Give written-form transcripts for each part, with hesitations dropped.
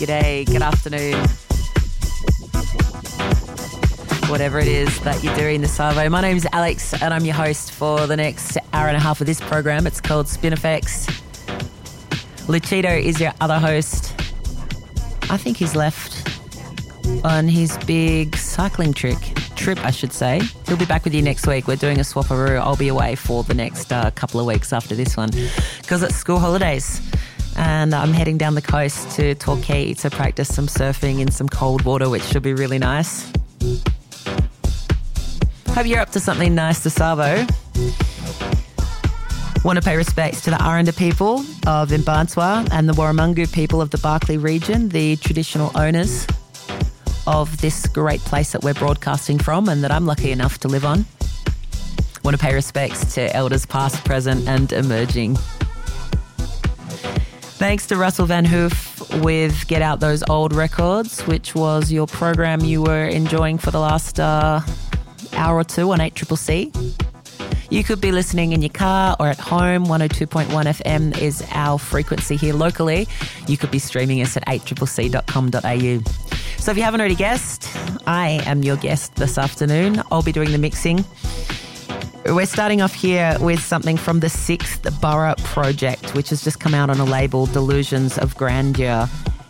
g'day, good afternoon. Whatever it is that you're doing this Savo. My name's Alex and I'm your host for the next hour and a half of this program. It's called Spin Effects. Luchito is your other host. I think he's left on his big cycling trip, I should say. He'll be back with you next week. We're doing a swap-a-roo. I'll be away for the next couple of weeks after this one because it's school holidays. And I'm heading down the coast to Torquay to practice some surfing in some cold water, which should be really nice. Hope you're up to something nice to Savo. Want to pay respects to the Aranda people of Mparntwe and the Warramungu people of the Barkly region, the traditional owners of this great place that we're broadcasting from and that I'm lucky enough to live on. Want to pay respects to elders past, present and emerging. Thanks to Russell Van Hoof with Get Out Those Old Records, which was your program you were enjoying for the last hour or two on 8CCC. You could be listening in your car or at home. 102.1 FM is our frequency here locally. You could be streaming us at 8CCC.com.au. So if you haven't already guessed, I am your guest this afternoon. I'll be doing the mixing. We're starting off here with something from the 6th Borough Project, which has just come out on a label, Delusions of Grandeur.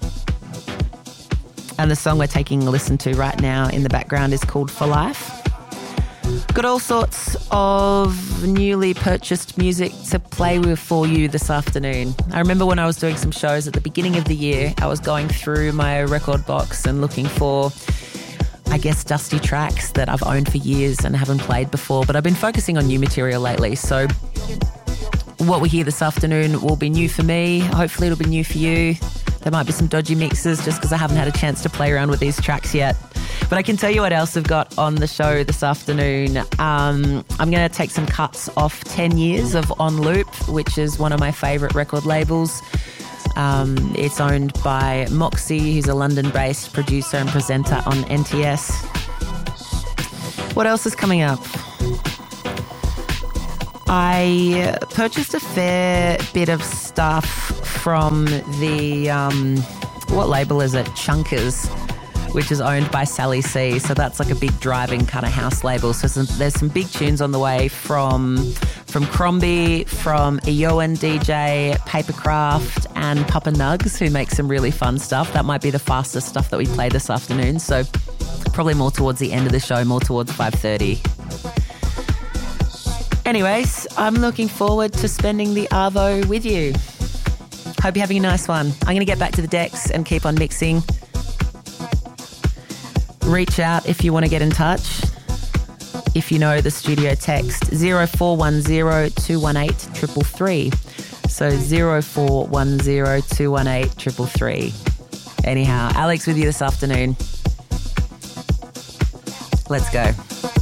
And the song we're taking a listen to right now in the background is called For Life. Got all sorts of newly purchased music to play with for you this afternoon. I remember when I was doing some shows at the beginning of the year, I was going through my record box and looking for, I guess, dusty tracks that I've owned for years and haven't played before. But I've been focusing on new material lately. So what we hear this afternoon will be new for me. Hopefully it'll be new for you. There might be some dodgy mixes just because I haven't had a chance to play around with these tracks yet. But I can tell you what else I've got on the show this afternoon. I'm going to take some cuts off 10 Years of On Loop, which is one of my favourite record labels. It's owned by Moxie, who's a London-based producer and presenter on NTS. What else is coming up? I purchased a fair bit of stuff from the, what label is it? Chunkers, which is owned by Sally C. So that's like a big driving kind of house label. So there's some big tunes on the way from Crombie, from Eoan DJ, Papercraft and Papa Nugs, who make some really fun stuff. That might be the fastest stuff that we play this afternoon. So probably more towards the end of the show, more towards 5:30. Anyways, I'm looking forward to spending the Arvo with you. Hope you're having a nice one. I'm going to get back to the decks and keep on mixing. Reach out if you want to get in touch. If you know the studio text, 0410 218 333. So 0410 218 333. Anyhow, Alex with you this afternoon. Let's go.